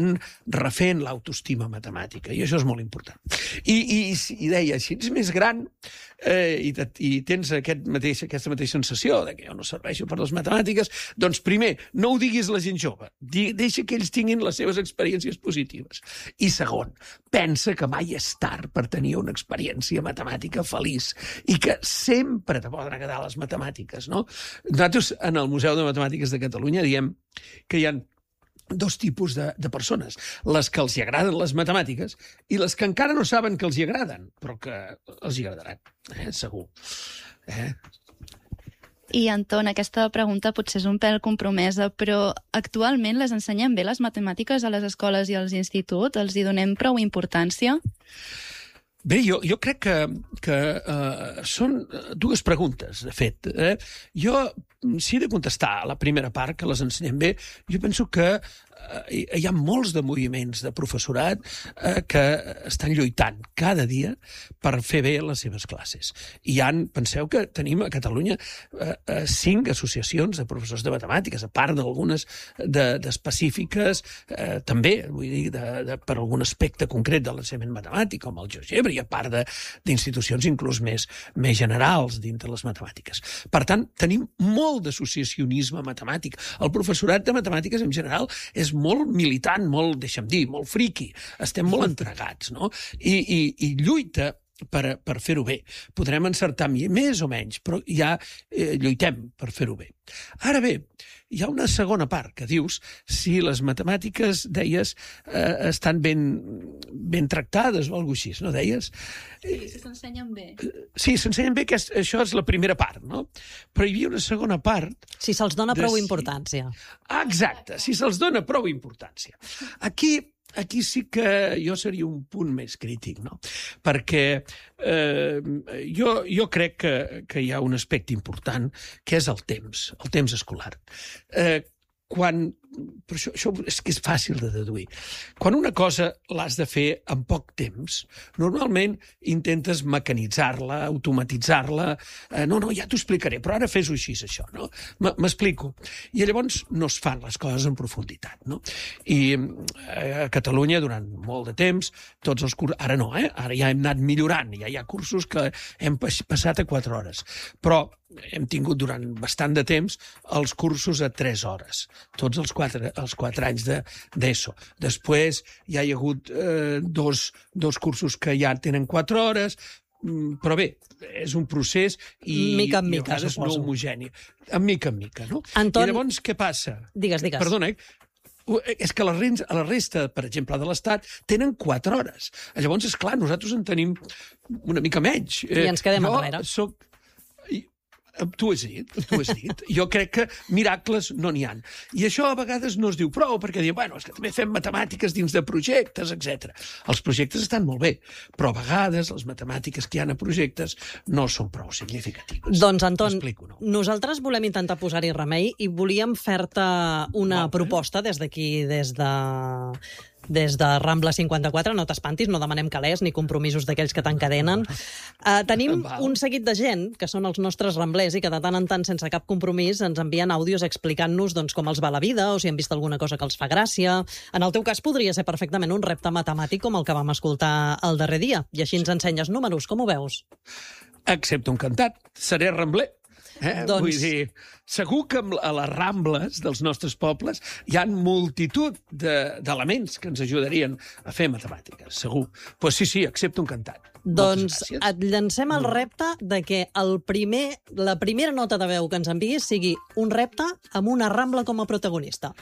refent l'autoestima matemàtica, i això és molt important. I deia, si ets més gran i tens aquesta mateixa sensació de que jo no serveixo per les matemàtiques, doncs primer, no ho diguis a la gent jove, deixa que ells tinguin les seves experiències positives. I segon, pensa que mai és tard per tenir una experiència matemàtica feliç i que sempre te poden agradar les matemàtiques, no? Nosaltres, en el Museu de Matemàtiques de Catalunya, diem que hi ha dos tipus de persones, les que els hi agraden les matemàtiques i les que encara no saben que els hi agraden, però que els hi agradaran, segur. I, Anton, aquesta pregunta potser és un pèl compromesa, però actualment les ensenyem bé les matemàtiques a les escoles i als instituts? Els hi donem prou importància? Bé, jo crec que són dues preguntes, de fet. Jo, si he de contestar a la primera part, que les ensenyem bé, jo penso que hi ha molts de moviments de professorat que estan lluitant cada dia per fer bé les seves classes. Penseu que tenim a Catalunya 5 associacions de professors de matemàtiques, a part d'algunes d'específiques, també, vull dir, per algun aspecte concret de l'ensenyament matemàtic, com el GeoGebra, i a part d'institucions inclús més generals dintre les matemàtiques. Per tant, tenim molt d'associacionisme matemàtic. El professorat de matemàtiques, en general, és molt militant, molt, deixa'm dir, molt friqui. Estem molt entregats, no? I lluita per fer-ho bé. Podrem encertar més o menys, però ja lluitem per fer-ho bé. Ara bé, hi ha una segona part que dius si les matemàtiques, deies, estan ben tractades o alguna cosa així, no deies? Sí, si s'ensenyen bé. Sí, s'ensenyen bé, que això és la primera part, no? Però hi havia una segona part... Si se'ls dona prou importància. Exacte, si se'ls dona prou importància. Aquí sí que jo seria un punt més crític, no? Perquè jo crec que hi ha un aspecte important, que és el temps escolar. Però això és que és fàcil de deduir. Quan una cosa l'has de fer en poc temps, normalment intentes mecanitzar-la, automatitzar-la. No, ja t'ho explicaré, però ara fes-ho així, això, no? M'explico. I llavors no es fan les coses en profunditat, no? I a Catalunya, durant molt de temps, tots els cursos... Ara no, ara ja hem anat millorant, ja hi ha cursos que hem passat a 4 hores. Però hem tingut durant bastant de temps els cursos a 3 hores, tots els 4 anys d'ESO. Després ja hi ha hagut dos cursos que ja tenen 4 hores, però bé, és un procés i mica en mica, a vegades no homogeni. En mica, no? Anton... I llavors què passa? Digues. Perdona, és que la resta, per exemple, de l'Estat, tenen 4 hores. Llavors, esclar, nosaltres en tenim una mica menys. I ens quedem enrere. Tu has dit. Jo crec que miracles no n'hi ha. I això a vegades no es diu prou, perquè diuen, és que també fem matemàtiques dins de projectes, etc. Els projectes estan molt bé, però a vegades les matemàtiques que hi ha a projectes no són prou significatives. Doncs, Anton, nosaltres volem intentar posar-hi remei i volíem fer-te una proposta des d'aquí, des de Rambla 54, no t'espantis, no demanem calés ni compromisos d'aquells que t'encadenen. Tenim un seguit de gent, que són els nostres ramblers, i que de tant en tant, sense cap compromís, ens envien àudios explicant-nos com els va la vida o si han vist alguna cosa que els fa gràcia. En el teu cas podria ser perfectament un repte matemàtic com el que vam escoltar el darrer dia. I així ens ensenyes números, com ho veus? Accepto encantat, seré rambler. Doncs... Vull dir, segur que a les rambles dels nostres pobles hi ha multitud d'elements que ens ajudarien a fer matemàtiques, segur. Pues sí, accepto encantat. Doncs et llancem el repte de que la primera nota de veu que ens enviïs sigui un repte amb una rambla com a protagonista.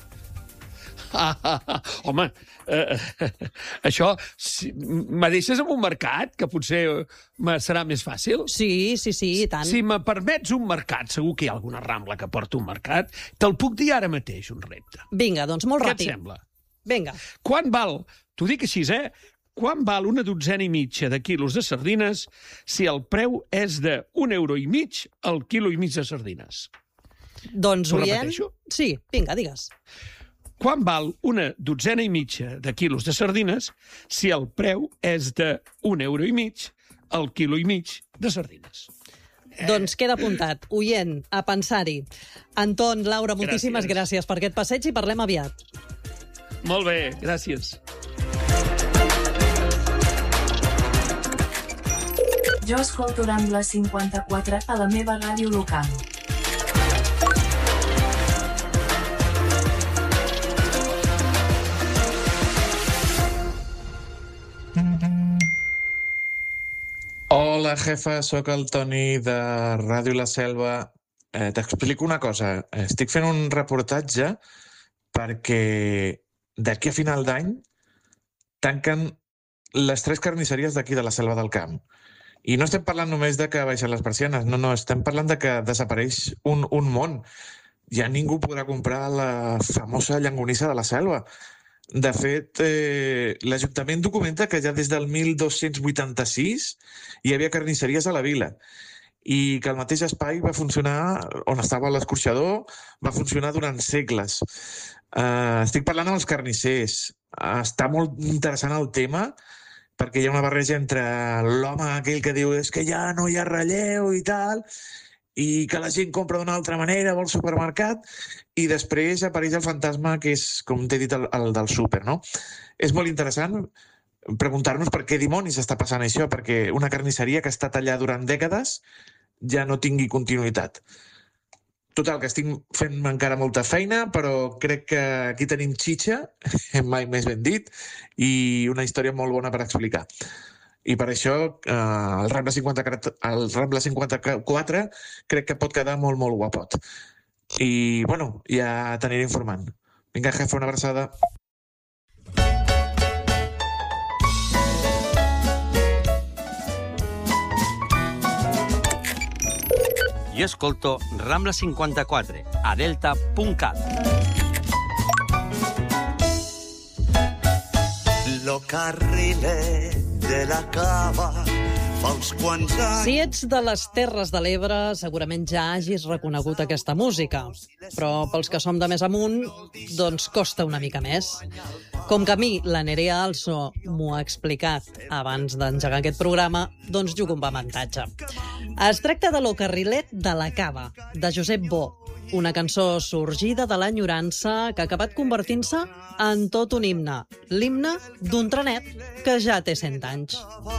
Home, això, me deixes en un mercat, que potser serà més fàcil? Sí, i tant. Si me permets un mercat, segur que hi ha alguna rambla que porta un mercat, te'l puc dir ara mateix, un repte. Vinga, doncs molt ràpid. Què et sembla? Vinga. Quan val, t'ho dic així, quan val una dotzena i mitja de quilos de sardines si el preu és de €1,5 el quilo i mig de sardines? Doncs ho oient... repeteixo? Sí, vinga, digues. Quan val una dotzena i mitja de quilos de sardines si el preu és de €1,5 el quilo i mig de sardines? Doncs queda apuntat. Oient, a pensar-hi. Anton, Laura, moltíssimes gràcies per aquest passeig i parlem aviat. Molt bé, gràcies. Jo escolto Rambla 54 a la meva ràdio local. Hola, jefa, sóc el Toni de Ràdio La Selva. T'explico una cosa. Estic fent un reportatge perquè d'aquí a final d'any tanquen les 3 carnisseries d'aquí de la Selva del Camp. I no estem parlant només de que baixen les persianes, no, estem parlant de que desapareix un món. Ja ningú podrà comprar la famosa llonganissa de la Selva. De fet, l'Ajuntament documenta que ja des del 1286 hi havia carnisseries a la vila i que el mateix espai va funcionar, on estava l'escorxador, va funcionar durant segles. Estic parlant amb els carnissers. Està molt interessant el tema perquè hi ha una barreja entre l'home aquell que diu és que ja no hi ha relleu i tal, i que la gent compra d'una altra manera, vol supermercat, i després apareix el fantasma que és, com t'he dit, el del súper, no? És molt interessant preguntar-nos per què dimonis està passant això, perquè una carnisseria que ha estat allà durant dècades ja no tingui continuïtat. Total, que estic fent encara molta feina, però crec que aquí tenim xitxa, mai més ben dit, i una història molt bona per explicar. I per això el Rambla 54 crec que pot quedar molt, molt guapot. I, bueno, ja t'aniré informant. Vinga, jefa, una abraçada. Jo escolto Rambla 54 a delta.cat. Lo carrilet de la cava fa uns quants anys... Si ets de les Terres de l'Ebre, segurament ja hagis reconegut aquesta música. Però pels que som de més amunt, doncs costa una mica més. Com que a mi la Nerea Also m'ho ha explicat abans d'engegar aquest programa, doncs jugo amb avantatge. Es tracta de Lo carrilet de la cava, de Josep Bo, una cançó sorgida de l'enyorança que ha acabat convertint-se en tot un himne. L'himne d'un trenet que ja té 100 anys.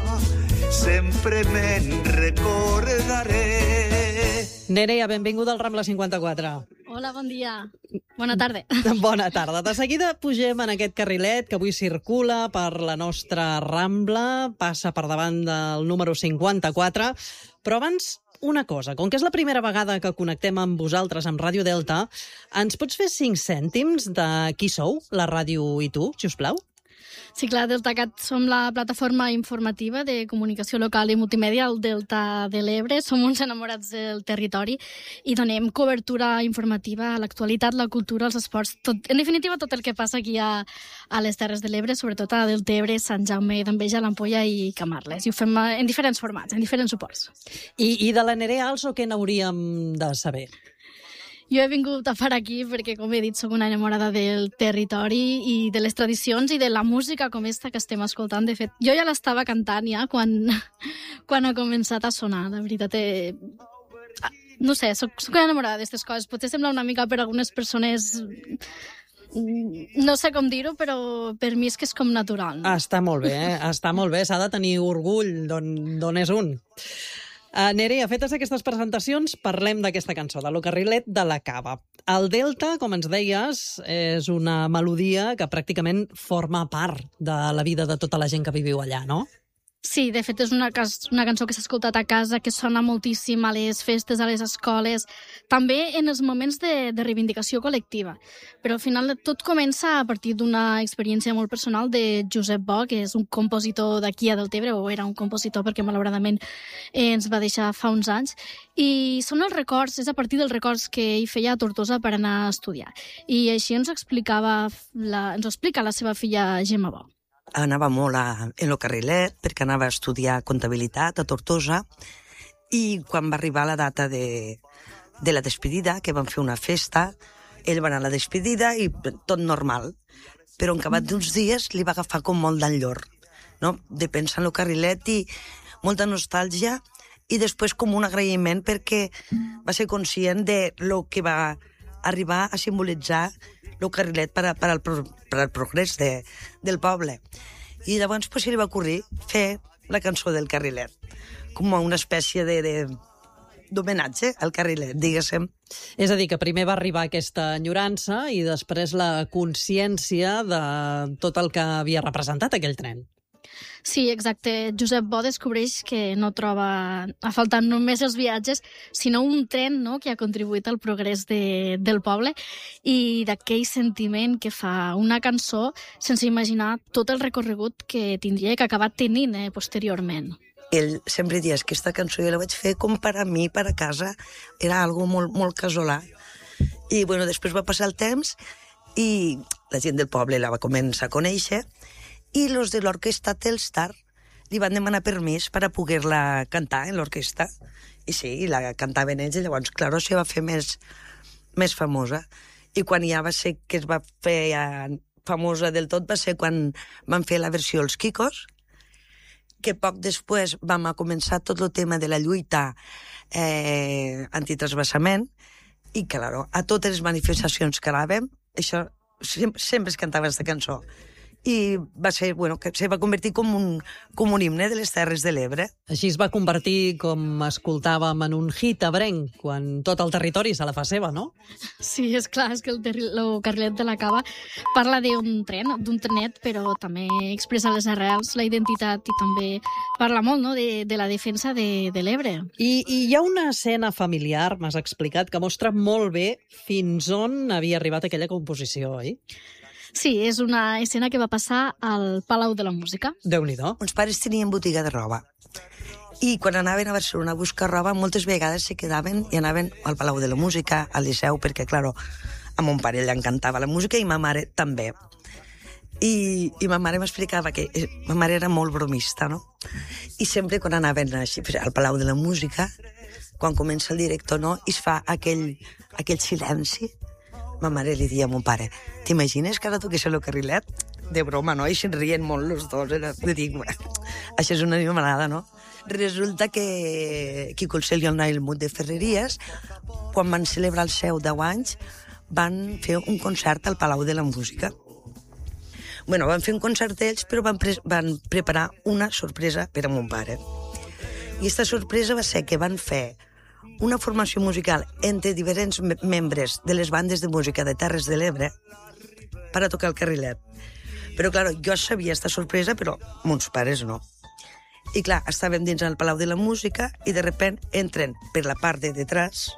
Sempre me'n recordaré. Nerea, benvinguda al Rambla 54. Hola, bon dia. Bona tarda. Bona tarda. De seguida pugem en aquest carrilet que avui circula per la nostra Rambla, passa per davant del número 54, però abans una cosa, com que és la primera vegada que connectem amb vosaltres amb Ràdio Delta, ens pots fer 5 cèntims de qui sou, la ràdio i tu, si us plau? Sí, clar, DeltaCat som la plataforma informativa de comunicació local i multimèdia al Delta de l'Ebre. Som uns enamorats del territori i donem cobertura informativa a l'actualitat, la cultura, els esports, en definitiva tot el que passa aquí a les Terres de l'Ebre, sobretot a Deltebre, Sant Jaume d'Enveja, l'Ampolla i Camarles. I ho fem en diferents formats, en diferents suports. I de la Nerea Also què n'hauríem de saber? Jo he vingut a far aquí perquè, com he dit, soc una enamorada del territori i de les tradicions i de la música com esta que estem escoltant. De fet, jo ja l'estava cantant ja quan ha començat a sonar. La veritat, no sé, soc una enamorada d'aquestes coses. Potser sembla una mica per algunes persones... No sé com dir-ho, però per mi és que és com natural. No? Està molt bé, està molt bé. S'ha de tenir orgull d'on és un. Nerea, fetes aquestes presentacions, parlem d'aquesta cançó, de Lo carrilet de la cava. El Delta, com ens deies, és una melodia que pràcticament forma part de la vida de tota la gent que viviu allà, no? Sí, de fet és una cançó que s'ha escoltat a casa, que sona moltíssim a les festes, a les escoles, també en els moments de reivindicació col·lectiva. Però al final tot comença a partir d'una experiència molt personal de Josep Bo, que és un compositor d'aquí a Deltebre, o era un compositor perquè malauradament ens va deixar fa uns anys, i són els records, és a partir dels records que ell feia a Tortosa per anar a estudiar. I així ens ho explica la seva filla Gemma Bo. Anava molt en lo carrilet perquè anava a estudiar comptabilitat a Tortosa i quan va arribar la data de la despedida, que van fer una festa, ell va anar a la despedida i tot normal. Però en acabat d'uns dies li va agafar com molt d'enllor, no? De pensar en lo carrilet i molta nostàlgia i després com un agraïment perquè va ser conscient de lo que va arribar a simbolitzar el carrilet per al progrés del poble. I llavors se li va ocorrir fer la cançó del carrilet, com una espècie d'homenatge al carrilet, diguéssim. És a dir, que primer va arribar aquesta enyorança i després la consciència de tot el que havia representat aquell tren. Sí, exacte. Josep Bo descobreix que no troba a faltar només els viatges, sinó un tren, no?, que ha contribuït al progrés del poble, i d'aquell sentiment que fa una cançó sense imaginar tot el recorregut que tindria i que ha acabat tenint posteriorment. Ell sempre dius que aquesta cançó jo la vaig fer com per a mi, per a casa, era algo molt, molt casolà. I bueno, després va passar el temps i la gent del poble la va començar a conèixer, i els de l'orquestra Telstar li van demanar permís per a poder-la cantar en l'orquestra. I sí, la cantaven ells, i llavors, clar, se va fer més famosa. I quan ja va ser que es va fer famosa del tot va ser quan van fer la versió Els Quicos, que poc després vam començar tot el tema de la lluita antitransvasament, i, clar, a totes les manifestacions que anàvem, això sempre es cantava aquesta cançó. I va ser, bueno, que se va convertir com un himne de les Terres de l'Ebre. Així es va convertir, com escoltàvem, en un hit ebrenc, quan tot el territori se la fa seva, no? Sí, és clar, és que el carrilet de la Cava parla d'un tren, d'un trenet, però també expressa les arrels, la identitat, i també parla molt, no?, de la defensa de l'Ebre. I hi ha una escena familiar, m'has explicat, que mostra molt bé fins on havia arribat aquella composició, oi? Sí, és una escena que va passar al Palau de la Música. Déu-n'hi-do. Uns pares tenien botiga de roba. I quan anaven a Barcelona a buscar roba, moltes vegades se quedaven i anaven al Palau de la Música, al Liceu, perquè, clar, a mon pare li encantava la música i ma mare també. I ma mare m'explicava que ma mare era molt bromista, no? I sempre quan anaven al Palau de la Música, quan comença el director, no?, i es fa aquell silenci, ma mare li dia a mon pare, t'imagines que ara toqués el carrilet? De broma, no? I se'n rien molt els dos. Li dic, això és una animalada, no? Resulta que Quico el Cel i el Noel Mut de Ferreries, quan van celebrar els seus 10 anys, van fer un concert al Palau de la Música. Bueno, van fer un concert ells, però van preparar una sorpresa per a mon pare. I aquesta sorpresa va ser que van fer una formació musical entre diferents membres de les bandes de música de Terres de l'Ebre per a tocar el carrilet. Però, clar, jo sabia aquesta sorpresa, però mons pares no. I, clar, estàvem dins del Palau de la Música i, de repent, entren per la part de detrás,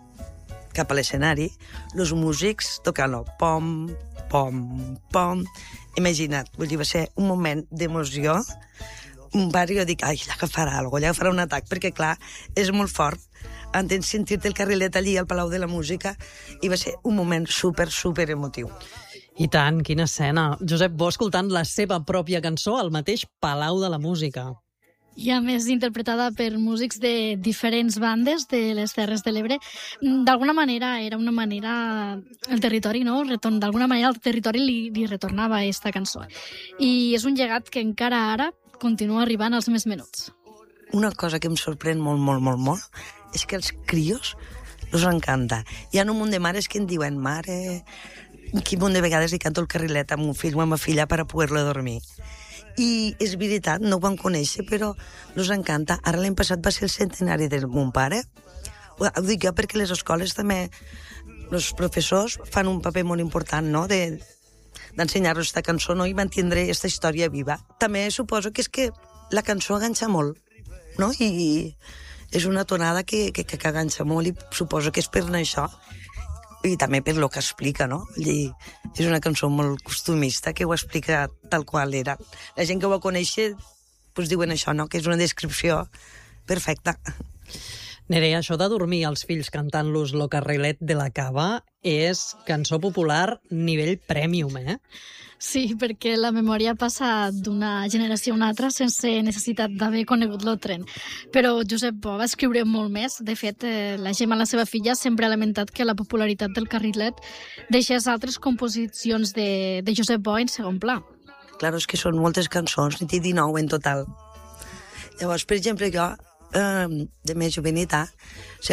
cap a l'escenari, els músics tocant-lo pom, pom, pom. Imagina't, vull dir, va ser un moment d'emoció. Un bar, jo dic, ai, allà agafarà alguna cosa, allà agafarà un atac, perquè, clar, és molt fort. Entens sentir-te el carrilet allí al Palau de la Música, i va ser un moment super, super emotiu. I tant, quina escena. Josep Bo escoltant la seva pròpia cançó al mateix Palau de la Música. I a més interpretada per músics de diferents bandes de les Terres de l'Ebre. D'alguna manera era una manera, el territori, no? D'alguna manera el territori li retornava aquesta cançó. I és un llegat que encara ara continua arribant als més menuts. Una cosa que em sorprèn molt, molt, molt, molt, és que els crios els encanta. Hi ha un munt de mares que em diuen, mare, quin munt de vegades li canto el carrilet amb un fill o amb una filla per a poder-lo dormir. I és veritat, no ho van conèixer, però els encanta. Ara l'any passat va ser el centenari de mon pare. Ho dic jo perquè les escoles també, els professors fan un paper molt important, no?, d'ensenyar-los aquesta cançó, no?, i mantindre aquesta història viva. També suposo que és que la cançó enganxa molt, no?, i és una tonada que enganxa molt, i suposo que és per això. I també per lo que explica, no? És una cançó molt costumista que ho explica tal qual era. La gent que ho va conèixer doncs diuen això, no? Que és una descripció perfecta. Nerea, això de dormir els fills cantant-los Lo carrilet de la Cava és cançó popular nivell premium, eh? Sí, perquè la memòria passa d'una generació a una altra sense necessitat d'haver conegut el tren. Però Josep Bo va escriure molt més. De fet, la Gemma, la seva filla, sempre ha lamentat que la popularitat del carrilet deixés altres composicions de Josep Bo en segon pla. Clar, és que són moltes cançons, n'hi té 19 en total. Llavors, per exemple, jo, de més jovenitat, sempre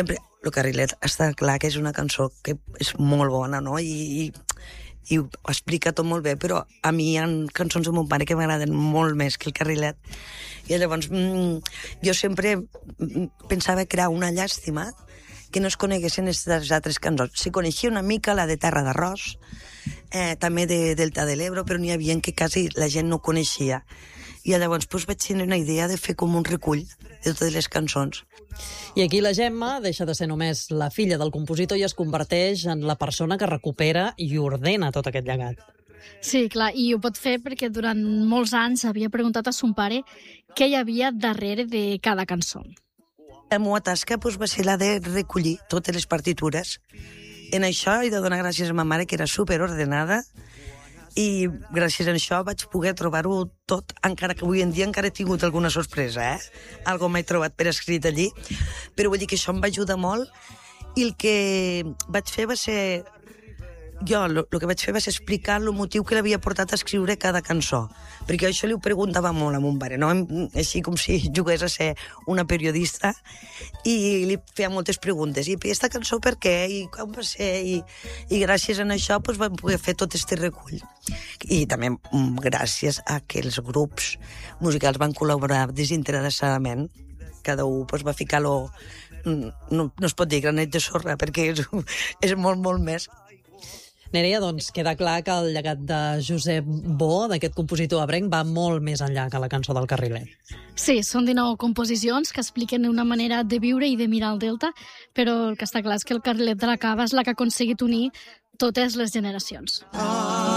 El Carrilet està clar que és una cançó que és molt bona, no? I ho explica tot molt bé, però a mi hi ha cançons de mon pare que m'agraden molt més que el Carrilet. I llavors jo sempre pensava que era una llàstima que no es coneguessin aquestes altres cançons. Se coneixia una mica la de Terra d'Arròs, també de Delta de l'Ebre, però n'hi havia que quasi la gent no coneixia. I llavors vaig tenir una idea de fer com un recull de totes les cançons. I aquí la Gemma deixa de ser només la filla del compositor i es converteix en la persona que recupera i ordena tot aquest llegat. Sí, clar, i ho pot fer perquè durant molts anys havia preguntat a son pare què hi havia darrere de cada cançó. La meva tasca va ser la de recollir totes les partitures. En això he de donar gràcies a ma mare, que era superordenada, i gràcies a això vaig poder trobar-ho tot, encara que avui en dia encara he tingut alguna sorpresa, Algo m'he trobat per escrit allí, però vull dir que això em va ajudar molt, i el que vaig fer va ser... el que vaig fer va ser explicar el motiu que l'havia portat a escriure cada cançó, perquè això li ho preguntava molt a mon pare, no? Així com si jugués a ser una periodista, i li feia moltes preguntes. I aquesta cançó per què? I com va ser? I gràcies a això vam poder fer tot aquest recull. I també gràcies a que els grups musicals van col·laborar desinteressadament. Cada un va ficar no es pot dir granet de sorra, perquè és molt, molt més. Nerea, doncs queda clar que el llegat de Josep Bo, d'aquest compositor ebrenc, va molt més enllà que la cançó del Carrilet. Sí, són 19 composicions que expliquen una manera de viure i de mirar el Delta, però el que està clar és que el Carrilet de la Cava és la que ha aconseguit unir totes les generacions.